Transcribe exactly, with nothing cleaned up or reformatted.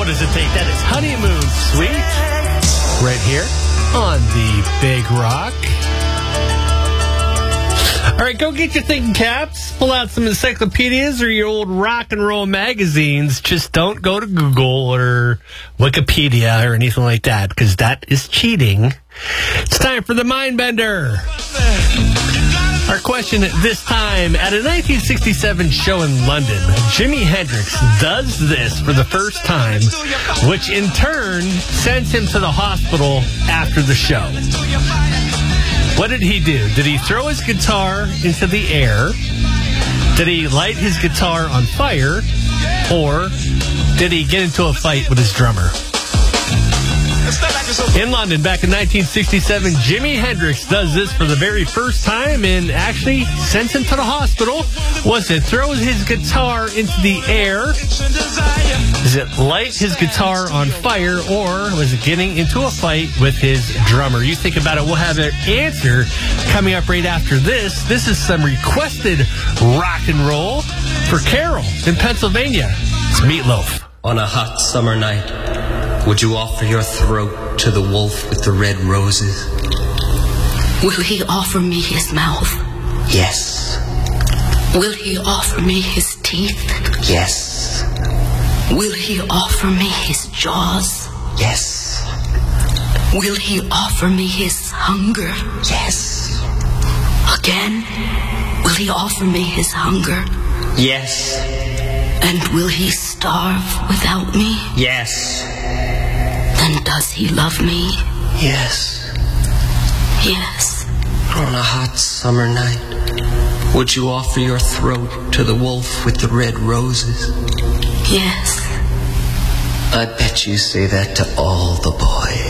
does it take? That is Honeymoon Suite. Right here on the Big Rock. All right, go get your thinking caps. Pull out some encyclopedias or your old rock and roll magazines. Just don't go to Google or Wikipedia or anything like that, because that is cheating. It's time for the Mindbender. Our question at this time, at a nineteen sixty-seven show in London, Jimi Hendrix does this for the first time, which in turn sends him to the hospital after the show. What did he do? Did he throw his guitar into the air? Did he light his guitar on fire? Or did he get into a fight with his drummer? In London, back in nineteen sixty-seven, Jimi Hendrix does this for the very first time and actually sends him to the hospital. Was it throw his guitar into the air? Is it light his guitar on fire? Or was it getting into a fight with his drummer? You think about it. We'll have an answer coming up right after this. This is some requested rock and roll for Carol in Pennsylvania. It's Meatloaf. On a hot summer night, would you offer your throat to the wolf with the red roses? Will he offer me his mouth? Yes. Will he offer me his teeth? Yes. Will he offer me his jaws? Yes. Will he offer me his hunger? Yes. Again, will he offer me his hunger? Yes. And will he starve without me? Yes. Then does he love me? Yes. Yes. On a hot summer night, would you offer your throat to the wolf with the red roses? Yes. I bet you say that to all the boys.